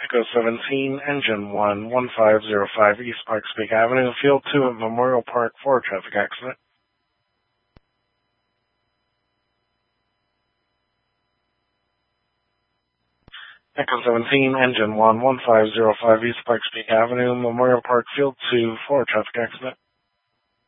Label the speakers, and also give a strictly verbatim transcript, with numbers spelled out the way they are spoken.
Speaker 1: Echo seventeen, engine one, one five zero five East Pikes Peak Avenue, Field two at Memorial Park for traffic accident. Echo seventeen, engine one, one five zero five East Pikes Peak Avenue, Memorial Park, Field two for traffic accident.